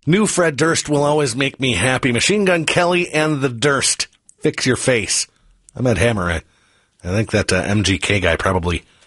New Fred Durst will always make me happy. Machine Gun Kelly and the Durst. Fix your face. I met Hammer. I think that MGK guy probably